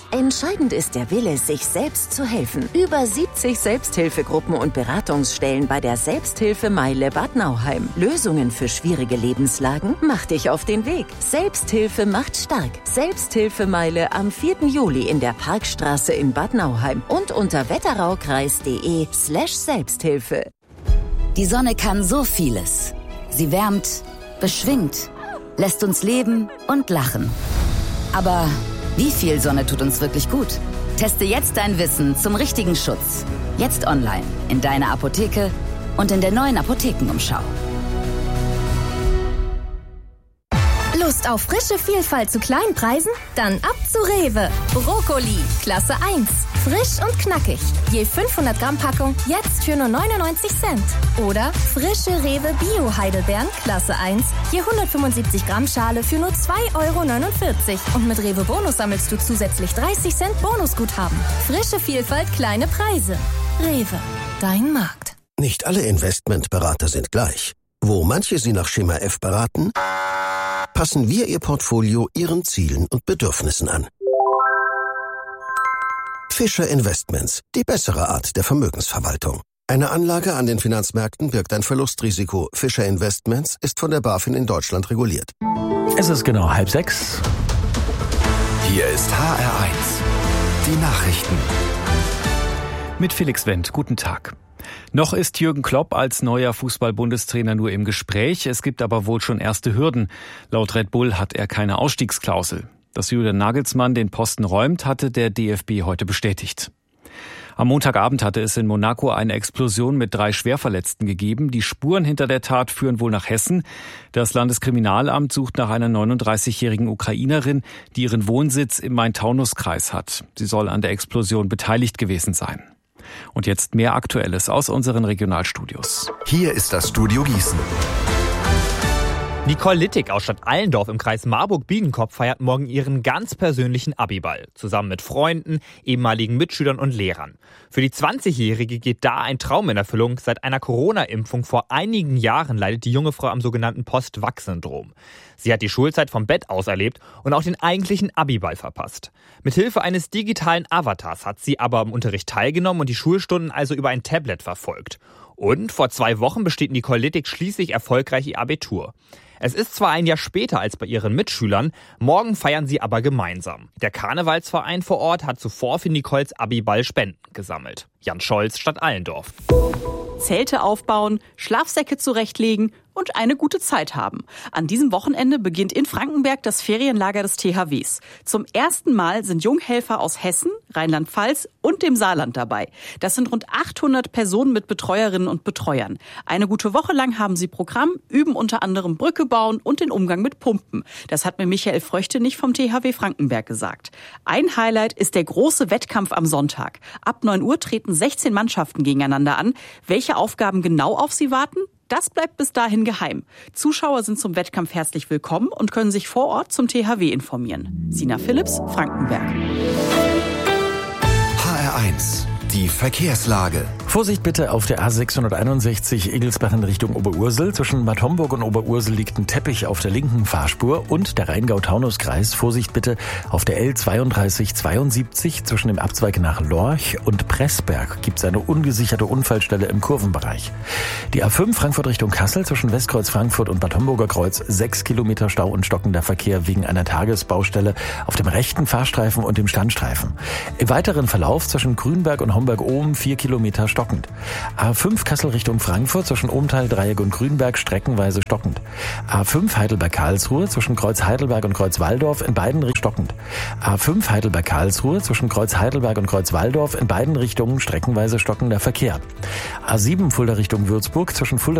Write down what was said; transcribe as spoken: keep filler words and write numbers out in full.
Entscheidend ist der Wille, sich selbst zu helfen. Über siebzig Selbsthilfegruppen und Beratungsstellen bei der Selbsthilfemeile Bad Nauheim. Lösungen für schwierige Lebenslagen? Mach dich auf den Weg. Selbsthilfe macht stark. Selbsthilfemeile am vierten Juli in der Parkstraße in Bad Nauheim und unter wetteraukreis.de slash Selbsthilfe. Die Sonne kann so vieles. Sie wärmt, beschwingt, lässt uns leben und lachen. Aber wie viel Sonne tut uns wirklich gut? Teste jetzt dein Wissen zum richtigen Schutz. Jetzt online, in deiner Apotheke und in der neuen Apothekenumschau. Lust auf frische Vielfalt zu kleinen Preisen? Dann ab zu Rewe. Brokkoli, Klasse eins. Frisch und knackig. Je fünfhundert Gramm Packung, jetzt für nur neunundneunzig Cent. Oder frische Rewe Bio-Heidelbeeren, Klasse eins. Je hundertfünfundsiebzig Gramm Schale für nur zwei Euro neunundvierzig. Und mit Rewe Bonus sammelst du zusätzlich dreißig Cent Bonusguthaben. Frische Vielfalt, kleine Preise. Rewe, dein Markt. Nicht alle Investmentberater sind gleich. Wo manche Sie nach Schema F beraten, passen wir Ihr Portfolio Ihren Zielen und Bedürfnissen an. Fischer Investments, die bessere Art der Vermögensverwaltung. Eine Anlage an den Finanzmärkten birgt ein Verlustrisiko. Fischer Investments ist von der BaFin in Deutschland reguliert. Es ist genau halb sechs. Hier ist H R eins, die Nachrichten. Mit Felix Wendt, guten Tag. Noch ist Jürgen Klopp als neuer Fußball-Bundestrainer nur im Gespräch. Es gibt aber wohl schon erste Hürden. Laut Red Bull hat er keine Ausstiegsklausel. Dass Julian Nagelsmann den Posten räumt, hatte der D F B heute bestätigt. Am Montagabend hatte es in Monaco eine Explosion mit drei Schwerverletzten gegeben. Die Spuren hinter der Tat führen wohl nach Hessen. Das Landeskriminalamt sucht nach einer neununddreißigjährigen Ukrainerin, die ihren Wohnsitz im Main-Taunus-Kreis hat. Sie soll an der Explosion beteiligt gewesen sein. Und jetzt mehr Aktuelles aus unseren Regionalstudios. Hier ist das Studio Gießen. Nicole Littig aus Stadt Allendorf im Kreis Marburg-Biedenkopf feiert morgen ihren ganz persönlichen Abiball. Zusammen mit Freunden, ehemaligen Mitschülern und Lehrern. Für die zwanzigjährige geht da ein Traum in Erfüllung. Seit einer Corona-Impfung vor einigen Jahren leidet die junge Frau am sogenannten Post-Vac-Syndrom. Sie hat die Schulzeit vom Bett aus erlebt und auch den eigentlichen Abiball verpasst. Mithilfe eines digitalen Avatars hat sie aber am Unterricht teilgenommen und die Schulstunden also über ein Tablet verfolgt. Und vor zwei Wochen besteht Nicole Littig schließlich erfolgreich ihr Abitur. Es ist zwar ein Jahr später als bei ihren Mitschülern, morgen feiern sie aber gemeinsam. Der Karnevalsverein vor Ort hat zuvor für Nicoles Abiball Spenden gesammelt. Jan Scholz, Stadt Allendorf. Zelte aufbauen, Schlafsäcke zurechtlegen und eine gute Zeit haben. An diesem Wochenende beginnt in Frankenberg das Ferienlager des T H Ws. Zum ersten Mal sind Junghelfer aus Hessen, Rheinland-Pfalz und dem Saarland dabei. Das sind rund achthundert Personen mit Betreuerinnen und Betreuern. Eine gute Woche lang haben sie Programm, üben unter anderem Brücke bauen und den Umgang mit Pumpen. Das hat mir Michael Fröchtenich vom T H W Frankenberg gesagt. Ein Highlight ist der große Wettkampf am Sonntag. Ab neun Uhr treten sechzehn Mannschaften gegeneinander an. Welche Aufgaben genau auf sie warten? Das bleibt bis dahin geheim. Zuschauer sind zum Wettkampf herzlich willkommen und können sich vor Ort zum T H W informieren. Sina Philipps, Frankenberg. H R eins, die Verkehrslage. Vorsicht bitte auf der A sechshunderteinundsechzig Egelsbach in Richtung Oberursel. Zwischen Bad Homburg und Oberursel liegt ein Teppich auf der linken Fahrspur und der Rheingau-Taunus-Kreis. Vorsicht bitte auf der L zweiunddreißig zweiundsiebzig zwischen dem Abzweig nach Lorch und Pressberg gibt es eine ungesicherte Unfallstelle im Kurvenbereich. Die A fünf Frankfurt Richtung Kassel zwischen Westkreuz Frankfurt und Bad Homburger Kreuz sechs Kilometer Stau und stockender Verkehr wegen einer Tagesbaustelle auf dem rechten Fahrstreifen und dem Standstreifen. Im weiteren Verlauf zwischen Grünberg und Homberg-Ohm vier Kilometer stockend. A fünf Kassel Richtung Frankfurt zwischen Ohmtal, Dreieck und Grünberg streckenweise stockend. A fünf Heidelberg-Karlsruhe zwischen Kreuz Heidelberg und Kreuz Walldorf in beiden Richtungen stockend. A fünf Heidelberg-Karlsruhe zwischen Kreuz Heidelberg und Kreuz Walldorf in beiden Richtungen streckenweise stockender Verkehr. A sieben Fulda Richtung Würzburg zwischen Fulda